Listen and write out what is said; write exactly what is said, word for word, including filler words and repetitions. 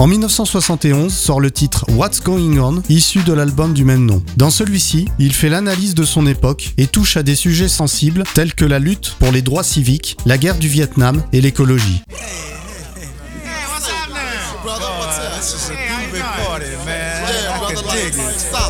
En dix-neuf cent soixante et onze sort le titre What's Going On, issu de l'album du même nom. Dans celui-ci, il fait l'analyse de son époque et touche à des sujets sensibles tels que la lutte pour les droits civiques, la guerre du Vietnam et l'écologie. Hey, what's up now? Brother, what's up? This is a groovy party, man. Yeah, brother, like, stop.